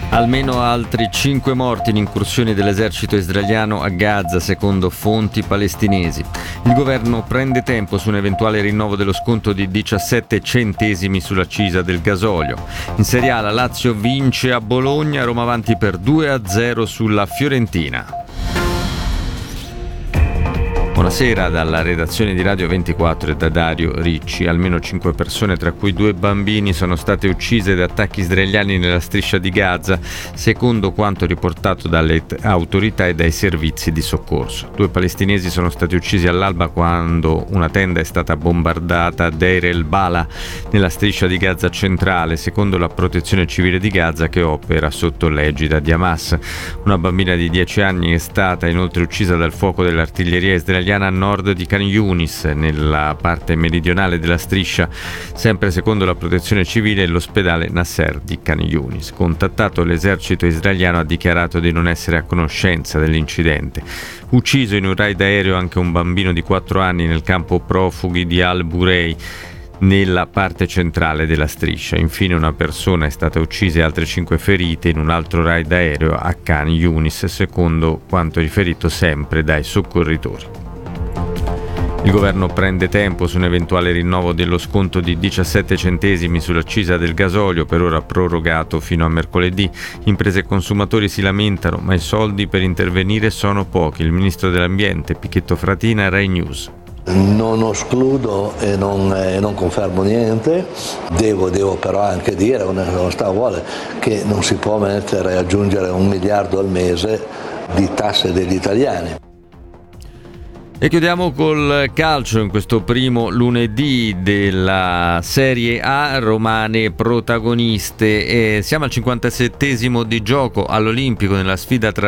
Almeno altri 5 morti in incursioni dell'esercito israeliano a Gaza, secondo fonti palestinesi. Il governo prende tempo su un eventuale rinnovo dello sconto di 17 centesimi sull'accisa del gasolio. In Serie A la Lazio vince a Bologna, Roma avanti per 2-0 sulla Fiorentina. Buonasera dalla redazione di Radio 24 e da Dario Ricci. Almeno 5 persone, tra cui 2 bambini, sono state uccise da attacchi israeliani nella striscia di Gaza, secondo quanto riportato dalle autorità e dai servizi di soccorso. 2 palestinesi sono stati uccisi all'alba quando una tenda è stata bombardata a Deir el-Bala, nella striscia di Gaza centrale, secondo la protezione civile di Gaza che opera sotto l'egida di Hamas. Una bambina di 10 anni è stata inoltre uccisa dal fuoco dell'artiglieria israeliana a nord di Khan Yunis, nella parte meridionale della striscia, sempre secondo la protezione civile l'ospedale Nasser di Khan Yunis. Contattato, l'esercito israeliano ha dichiarato di non essere a conoscenza dell'incidente. Ucciso in un raid aereo anche un bambino di 4 anni nel campo profughi di Al-Burei, nella parte centrale della striscia. Infine una persona è stata uccisa e altre 5 ferite in un altro raid aereo a Khan Yunis, secondo quanto riferito sempre dai soccorritori. Il governo prende tempo su un eventuale rinnovo dello sconto di 17 centesimi sull'accisa del gasolio, per ora prorogato fino a mercoledì. Imprese e consumatori si lamentano, ma i soldi per intervenire sono pochi. Il ministro dell'Ambiente, Pichetto Fratina, Rai News. Non escludo e non confermo niente, devo però anche dire, onestà vuole, che non si può mettere a aggiungere 1 miliardo al mese di tasse degli italiani. E chiudiamo col calcio in questo primo lunedì della Serie A, romane protagoniste. Siamo al 57esimo di gioco all'Olimpico nella sfida tra